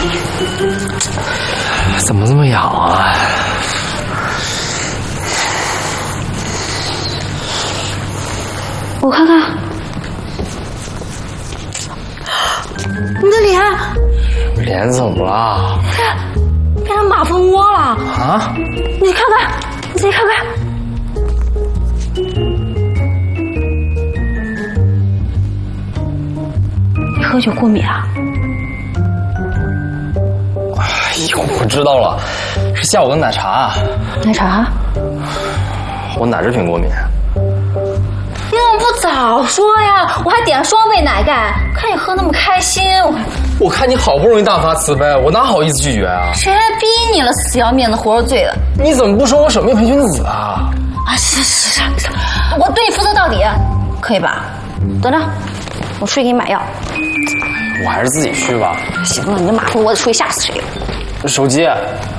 怎么这么痒啊？ 我看看，你的脸， 脸怎么了？ 变成马蜂窝了啊！ 你看看，你自己看看。你喝酒过敏啊？ 哎呦，我知道了，是下午的奶茶。 奶茶？ 我奶制品过敏。 你怎么不早说呀？我还点了双倍奶盖，看你喝那么开心， 我看你好不容易大发慈悲，我哪好意思拒绝啊？ 谁还逼你了？死要面子活受罪的。 你怎么不说我舍命陪君子啊？ 啊，是，我对你负责到底，可以吧？等着，我出去给你买药。 我还是自己去吧。 行了，你这马蜂窝子出去吓死谁了？ 手机。